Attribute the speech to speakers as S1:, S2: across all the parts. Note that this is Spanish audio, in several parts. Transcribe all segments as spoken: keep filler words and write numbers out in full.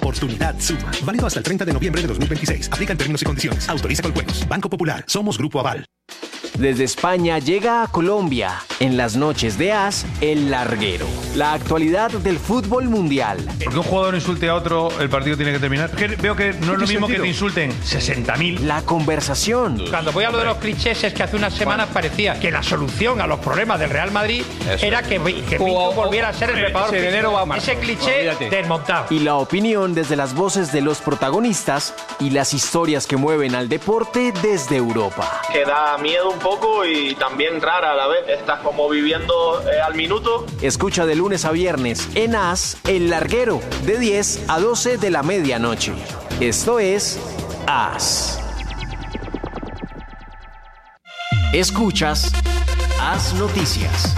S1: oportunidad suma. Válido hasta el treinta de noviembre de dos mil veintiséis. Aplican términos y condiciones. Autoriza con juegos. Banco Popular. Somos Grupo Aval.
S2: Desde España llega a Colombia, en las noches de As, El Larguero. La actualidad del fútbol mundial.
S3: Porque un jugador insulte a otro, el partido tiene que terminar. Que veo que no es lo mismo sentido? Que te insulten sesenta mil.
S2: La conversación.
S4: Cuando voy a lo de los clichés es que hace unas semanas parecía que la solución a los problemas del Real Madrid Eso. era que, que Pinto volviera a ser el preparador físico. Ese cliché Olvídate. desmontado.
S2: Y la opinión desde las voces de los protagonistas y las historias que mueven al deporte desde Europa.
S5: Que da miedo un poco y también rara a la vez. Estás como viviendo eh, al minuto.
S2: Escucha de lunes a viernes en As, El Larguero, de diez a doce de la medianoche. Esto es As. Escuchas As Noticias.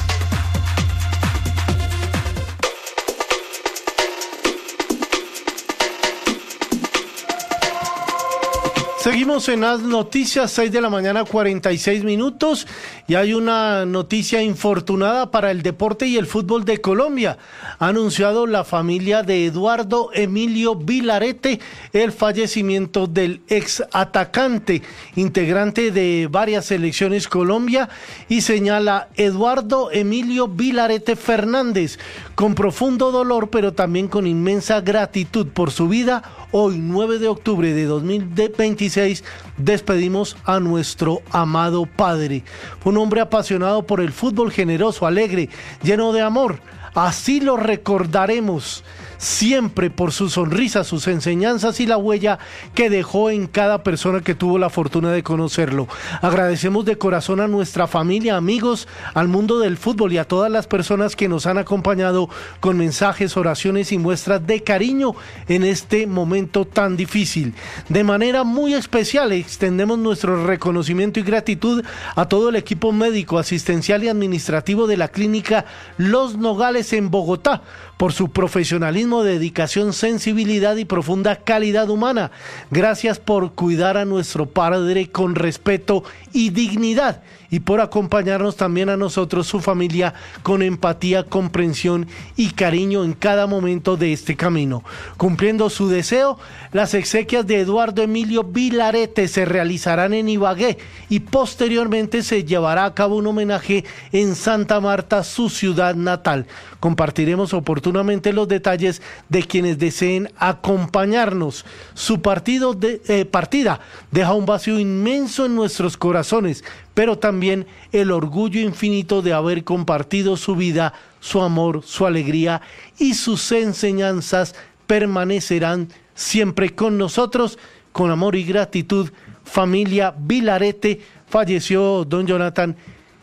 S6: Seguimos en las noticias, seis de la mañana, cuarenta y seis minutos, y hay una noticia infortunada para el deporte y el fútbol de Colombia. Ha anunciado la familia de Eduardo Emilio Vilarete el fallecimiento del ex atacante, integrante de varias selecciones Colombia, y señala Eduardo Emilio Vilarete Fernández, con profundo dolor, pero también con inmensa gratitud por su vida. Hoy, nueve de octubre de dos mil veintiséis, despedimos a nuestro amado padre. Fue un hombre apasionado por el fútbol, generoso, alegre, lleno de amor. Así lo recordaremos siempre por su sonrisa, sus enseñanzas y la huella que dejó en cada persona que tuvo la fortuna de conocerlo. Agradecemos de corazón a nuestra familia, amigos, al mundo del fútbol y a todas las personas que nos han acompañado con mensajes, oraciones y muestras de cariño en este momento tan difícil. De manera muy especial extendemos nuestro reconocimiento y gratitud a todo el equipo médico, asistencial y administrativo de la clínica Los Nogales en Bogotá, por su profesionalismo, dedicación, sensibilidad y profunda calidad humana. Gracias por cuidar a nuestro padre con respeto y dignidad, y por acompañarnos también a nosotros, su familia, con empatía, comprensión y cariño en cada momento de este camino. Cumpliendo su deseo, las exequias de Eduardo Emilio Vilarete se realizarán en Ibagué y posteriormente se llevará a cabo un homenaje en Santa Marta, su ciudad natal. Compartiremos oportunamente los detalles de quienes deseen acompañarnos. Su partido de, eh, partida deja un vacío inmenso en nuestros corazones, pero también el orgullo infinito de haber compartido su vida, su amor, su alegría y sus enseñanzas permanecerán siempre con nosotros. Con amor y gratitud, familia Vilarete. Falleció don Jonathan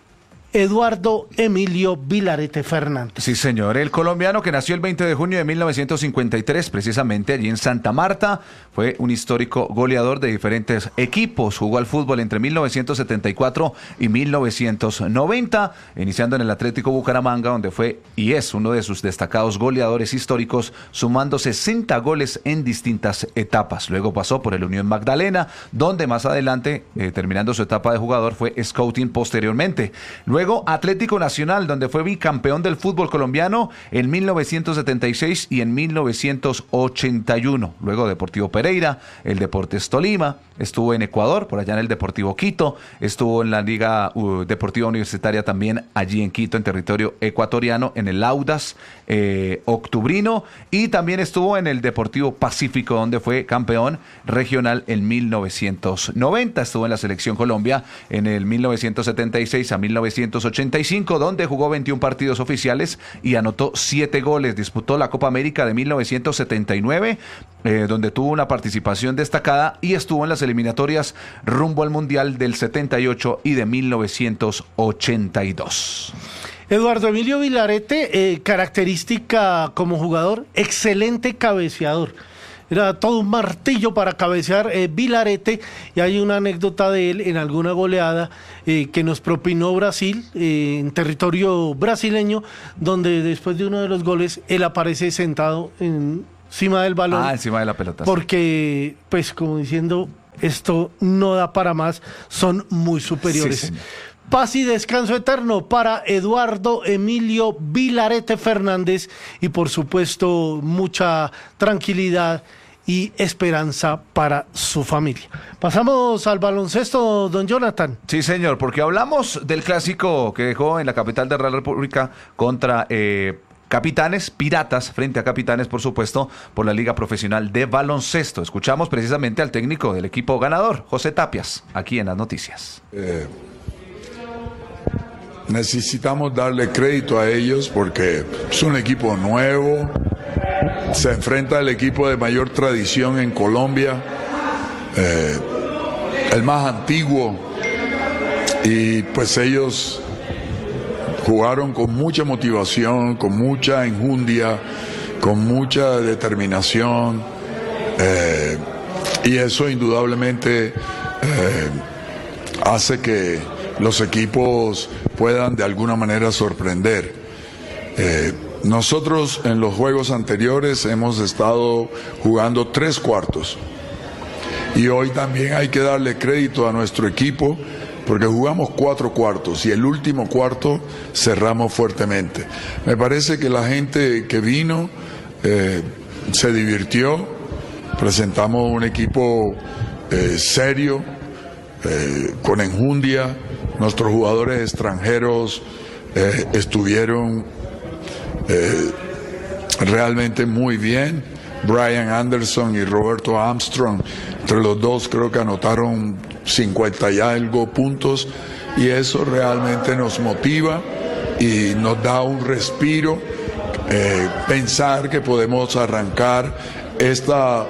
S6: Eduardo Emilio Vilarete Fernández.
S7: Sí, señor. El colombiano, que nació el veinte de junio de mil novecientos cincuenta y tres, precisamente allí en Santa Marta, fue un histórico goleador de diferentes equipos. Jugó al fútbol entre mil novecientos setenta y cuatro y mil novecientos noventa, iniciando en el Atlético Bucaramanga, donde fue y es uno de sus destacados goleadores históricos, sumando sesenta goles en distintas etapas. Luego pasó por el Unión Magdalena, donde más adelante, eh, terminando su etapa de jugador, fue scouting posteriormente. Luego Atlético Nacional, donde fue bicampeón del fútbol colombiano en mil novecientos setenta y seis y en mil novecientos ochenta y uno. Luego Deportivo Pereira, el Deportes Tolima, estuvo en Ecuador, por allá en el Deportivo Quito, estuvo en la Liga uh, Deportiva Universitaria también allí en Quito, en territorio ecuatoriano, en el Audax eh, Octubrino, y también estuvo en el Deportivo Pacífico, donde fue campeón regional en mil novecientos noventa. Estuvo en la Selección Colombia en el mil novecientos setenta y seis a mil novecientos ochenta y cinco, donde jugó veintiún partidos oficiales y anotó siete goles. Disputó la Copa América de mil novecientos setenta y nueve, eh, donde tuvo una participación destacada, y estuvo en las eliminatorias rumbo al Mundial del setenta y ocho y de mil novecientos ochenta y dos.
S6: Eduardo Emilio Vilarete, eh, característica como jugador, excelente cabeceador. Era todo un martillo para cabecear eh, Vilarete, y hay una anécdota de él en alguna goleada eh, que nos propinó Brasil, eh, en territorio brasileño, donde después de uno de los goles él aparece sentado en, encima del balón.
S7: Ah, encima de la pelota.
S6: Porque, pues como diciendo, esto no da para más, son muy superiores.
S7: Sí,
S6: Paz y descanso eterno para Eduardo Emilio Vilarete Fernández y por supuesto mucha tranquilidad y esperanza para su familia. Pasamos al baloncesto, don Jonathan.
S7: Sí, señor, porque hablamos del clásico que dejó en la capital de la República contra eh, Capitanes, Piratas, frente a Capitanes, por supuesto, por la Liga Profesional de Baloncesto. Escuchamos precisamente al técnico del equipo ganador, José Tapias, aquí en las noticias.
S8: Eh... Necesitamos darle crédito a ellos porque es un equipo nuevo, se enfrenta al equipo de mayor tradición en Colombia, eh, el más antiguo, y pues ellos jugaron con mucha motivación, con mucha enjundia, con mucha determinación, eh, y eso indudablemente eh, hace que los equipos puedan de alguna manera sorprender. Eh, nosotros en los juegos anteriores hemos estado jugando tres cuartos y hoy también hay que darle crédito a nuestro equipo porque jugamos cuatro cuartos y el último cuarto cerramos fuertemente. Me parece que la gente que vino eh, se divirtió, presentamos un equipo eh, serio, eh, con enjundia. Nuestros jugadores extranjeros eh, estuvieron eh, realmente muy bien. Brian Anderson y Roberto Armstrong, entre los dos creo que anotaron cincuenta y algo puntos y eso realmente nos motiva y nos da un respiro, eh, pensar que podemos arrancar esta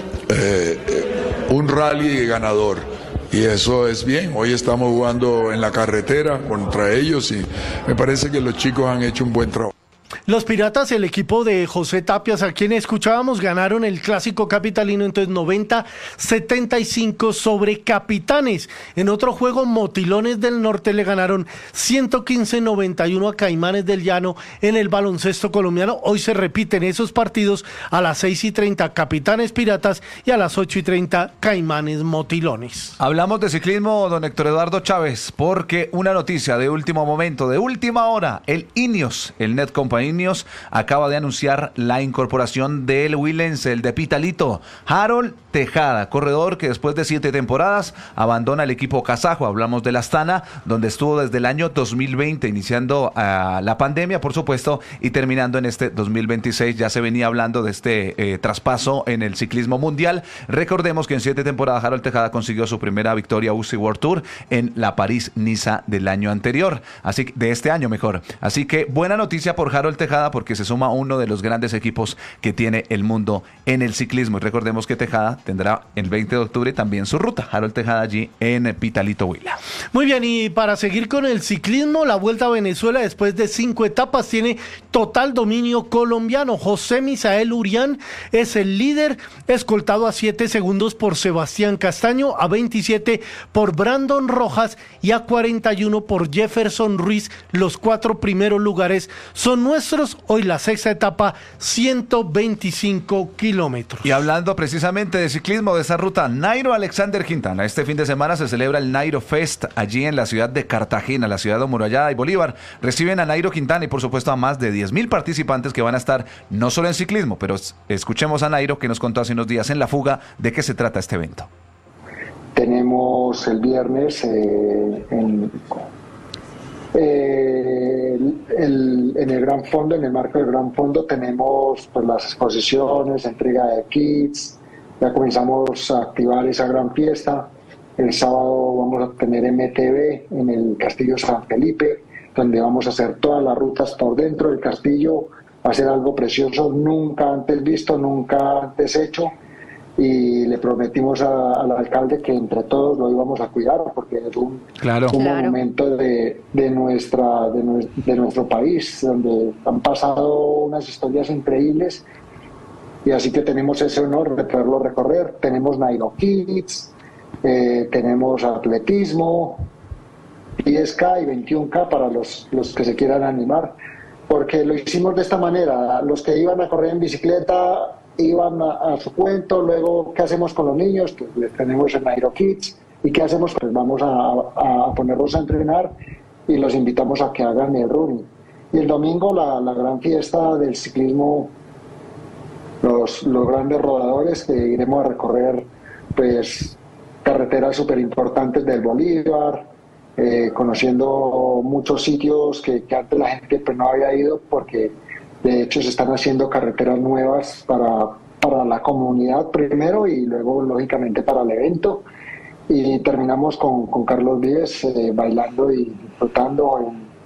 S8: eh, un rally ganador. Y eso es bien, hoy estamos jugando en la carretera contra ellos y me parece que los chicos han hecho un buen trabajo.
S6: Los Piratas, el equipo de José Tapias, a quien escuchábamos, ganaron el clásico capitalino, entonces noventa setenta y cinco sobre Capitanes. En otro juego, Motilones del Norte le ganaron ciento quince noventa y uno a Caimanes del Llano en el baloncesto colombiano. Hoy se repiten esos partidos a las seis y treinta Capitanes Piratas y a las ocho y treinta Caimanes Motilones.
S7: Hablamos de ciclismo, don Héctor Eduardo Chávez, porque una noticia de último momento, de última hora, el Ineos, el Net Company Ineos, acaba de anunciar la incorporación del Willense, el de Pitalito, Harold Tejada, corredor que después de siete temporadas abandona el equipo kazajo. Hablamos del Astana, donde estuvo desde el año dos mil veinte, iniciando uh, la pandemia, por supuesto, y terminando en este dos mil veintiséis. Ya se venía hablando de este eh, traspaso en el ciclismo mundial. Recordemos que en siete temporadas Harold Tejada consiguió su primera victoria U C I World Tour en la París-Niza del año anterior, así de este año mejor. Así que buena noticia por Harold Tejada porque se suma a uno de los grandes equipos que tiene el mundo en el ciclismo. Y recordemos que Tejada tendrá el veinte de octubre también su ruta. Harold Tejada allí en Pitalito, Huila.
S6: Muy bien, y para seguir con el ciclismo, la Vuelta a Venezuela después de cinco etapas tiene total dominio colombiano. José Misael Urián es el líder, escoltado a siete segundos por Sebastián Castaño, a veintisiete por Brandon Rojas y a cuarenta y uno por Jefferson Ruiz. Los cuatro primeros lugares son nuestros. Hoy la sexta etapa, ciento veinticinco kilómetros.
S7: Y hablando precisamente de ciclismo, de esa ruta, Nairo Alexander Quintana. Este fin de semana se celebra el Nairo Fest allí en la ciudad de Cartagena, la ciudad amurallada, y Bolívar. Reciben a Nairo Quintana y por supuesto a más de diez mil participantes que van a estar no solo en ciclismo, pero escuchemos a Nairo que nos contó hace unos días en La Fuga de qué se trata este evento.
S9: Tenemos el viernes eh, en... Eh, el, en el Gran Fondo, en el marco del Gran Fondo, tenemos pues, las exposiciones, entrega de kits, ya comenzamos a activar esa gran fiesta. El sábado vamos a tener M T V en el Castillo San Felipe, donde vamos a hacer todas las rutas por dentro del castillo. Va a ser algo precioso, nunca antes visto, nunca antes hecho. Y le prometimos a, al alcalde que entre todos lo íbamos a cuidar porque es un,
S7: claro.
S9: un
S7: claro.
S9: monumento de, de, nuestra, de, nue, de nuestro país, donde han pasado unas historias increíbles y así que tenemos ese honor de poderlo recorrer. Tenemos Nairo Kids, eh, tenemos atletismo, diez K y veintiuno K para los, los que se quieran animar, porque lo hicimos de esta manera. Los que iban a correr en bicicleta iban a, a su cuento, luego ¿qué hacemos con los niños? Pues les tenemos el Nairo Kids, ¿Y qué hacemos? Pues vamos a, a ponerlos a entrenar y los invitamos a que hagan el running. Y el domingo la, la gran fiesta del ciclismo, los, los grandes rodadores que iremos a recorrer pues carreteras súper importantes del Bolívar, eh, conociendo muchos sitios que, que antes la gente pues no había ido, porque de hecho se están haciendo carreteras nuevas para, para la comunidad primero y luego lógicamente para el evento. Y terminamos con, con Carlos Vives eh, bailando y disfrutando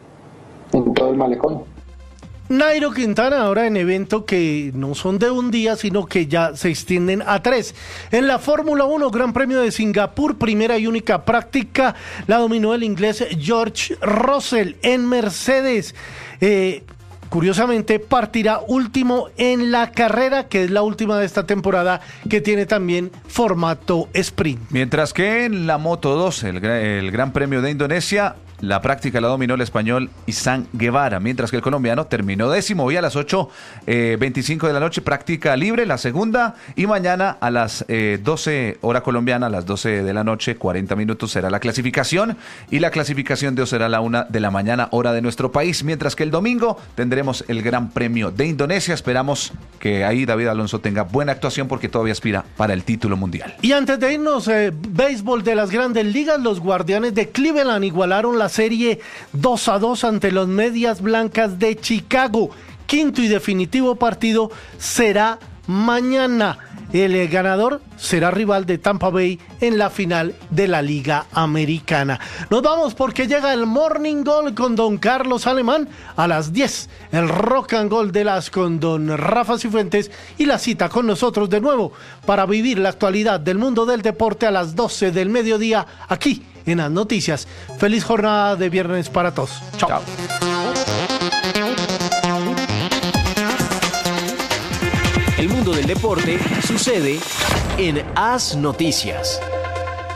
S9: en, en todo el malecón.
S6: Nairo Quintana ahora en eventos que no son de un día, sino que ya se extienden a tres. En la Fórmula uno, Gran Premio de Singapur, primera y única práctica, la dominó el inglés George Russell en Mercedes. Eh, Curiosamente, partirá último en la carrera, que es la última de esta temporada, que tiene también formato sprint.
S7: Mientras que en la Moto dos, el, el Gran Premio de Indonesia, la práctica la dominó el español Izan Guevara, mientras que el colombiano terminó décimo. Hoy a las ocho veinticinco de la noche, práctica libre, la segunda, y mañana a las eh, doce, hora colombiana, a las doce de la noche, cuarenta minutos, será la clasificación, y la clasificación de hoy será a la una de la mañana, hora de nuestro país, mientras que el domingo tendremos el Gran Premio de Indonesia. Esperamos que ahí David Alonso tenga buena actuación, porque todavía aspira para el título mundial.
S6: Y antes de irnos, eh, béisbol de las Grandes Ligas, los Guardianes de Cleveland igualaron la serie dos a dos ante los Medias Blancas de Chicago. Quinto y definitivo partido será mañana. El ganador será rival de Tampa Bay en la final de la Liga Americana. Nos vamos porque llega el Morning Goal con don Carlos Alemán a las diez. El Rock and Gold de las con don Rafa Cifuentes, y la cita con nosotros de nuevo para vivir la actualidad del mundo del deporte a las doce del mediodía aquí en Las Noticias. Feliz jornada de viernes para todos. Chao. Chao.
S2: El mundo del deporte sucede en As Noticias.